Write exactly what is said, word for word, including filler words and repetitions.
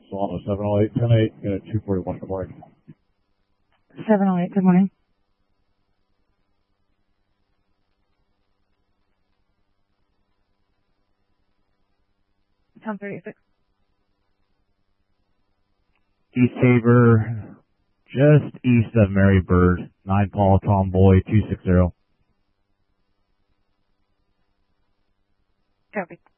Solano seven oh eight, ten eight, unit two forty-one, good morning. seven oh eight, good morning. Tom thirty-six. East Tabor, just east of Mary Bird, nine Paul Tomboy, two sixty. Copy.